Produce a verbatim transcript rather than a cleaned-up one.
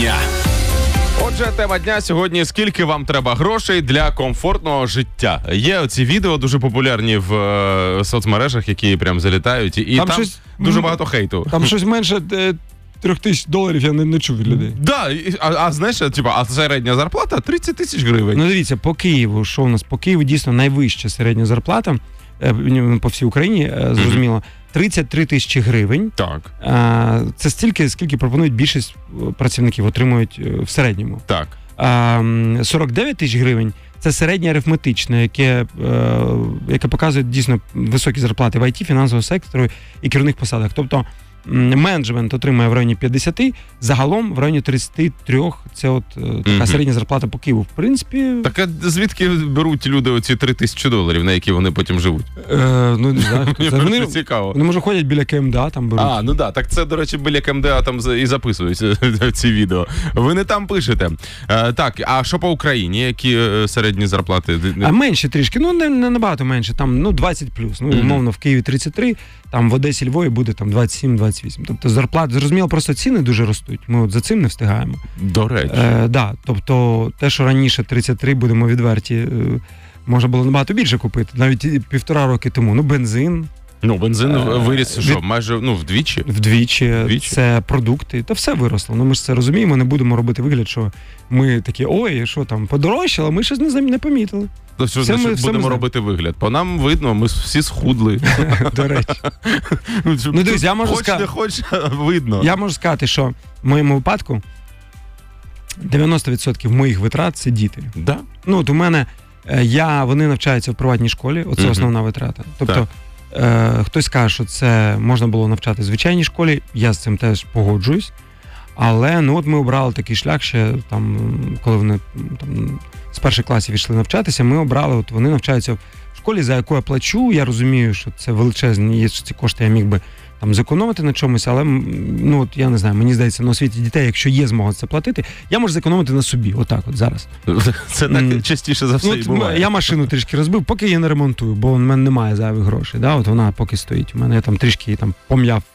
дня. Отже, тема дня сьогодні: скільки вам треба грошей для комфортного життя? Є оці відео дуже популярні в е, соцмережах, які прям залітають, і там, там щось, дуже багато хейту. Там щось менше е, трьох тисяч доларів я не, не чув від людей. Да, а, а знаєш, типа, а середня зарплата тридцять тисяч гривень. Ну дивіться, по Києву, що у нас? По Києву дійсно найвища середня зарплата, е, по всій Україні, е, зрозуміло, тридцять три тисячі гривень. Так. Е, це стільки, скільки пропонують більшість працівників, отримують в середньому. Так. Е, сорок дев'ять тисяч гривень – це середнє арифметичне, яке, е, яке показує дійсно високі зарплати в ай ті, фінансового сектору і керівних посадах. Тобто менеджмент отримує в районі п'ятдесят, загалом в районі тридцять три, це от така mm-hmm. середня зарплата по Києву. В принципі... Так а звідки беруть люди оці три тисячі доларів, на які вони потім живуть? Е, ну, не знаю. Мені вони, цікаво. Вони, може, ходять біля ка ем де а, там беруть. А, ну да, так це, до речі, біля ка ем де а там і записують ці відео. Ви не там пишете. Е, так, а що по Україні? Які середні зарплати? А менше трішки, ну не, не набагато менше, там, ну, двадцять плюс. Ну, умовно, в Києві тридцять три, там в Одесі, Львові буде там двадцять сім двадцять вісім. Тобто зарплати, зрозуміло, просто ціни дуже ростуть. Ми от за цим не встигаємо. До речі. Е, да, тобто те, що раніше тридцять три, будемо відверті, е, можна було набагато більше купити. Навіть півтора роки тому. Ну, бензин. Ну, бензин е, виріс, що, від... майже, ну, вдвічі? Вдвічі. Вдвічі. Це продукти. Та все виросло. Ну, ми ж це розуміємо, не будемо робити вигляд, що ми такі, ой, що там, подорожчало, ми щось не, не помітили. То що значить, ми, будемо робити вигляд? По нам видно, ми всі схудли. До речі. Ну, дивись, я можу сказати... Хоч не хоч, видно. Я можу сказати, що в моєму випадку дев'яносто відсотків моїх витрат – це діти. Да? Ну, от у мене, я, вони навчаються в приватній школі, оце mm-hmm. основна витрата. Тобто, е, хтось каже, що це можна було навчати в звичайній школі, я з цим теж погоджуюсь. Але, ну, от ми обрали такий шлях ще, там, коли вони там, з перших класів йшли навчатися, ми обрали, от вони навчаються в школі, за яку я плачу, я розумію, що це величезні, є ці кошти, я міг би там зекономити на чомусь, але, ну, от я не знаю, мені здається, на освіті дітей, якщо є змога це платити, я можу зекономити на собі, отак от зараз. Це так частіше за все ну, і буває. Я машину трішки розбив, поки я не ремонтую, бо в мене немає зайвих грошей, да, от вона поки стоїть, у мене я там трішки там пом'яв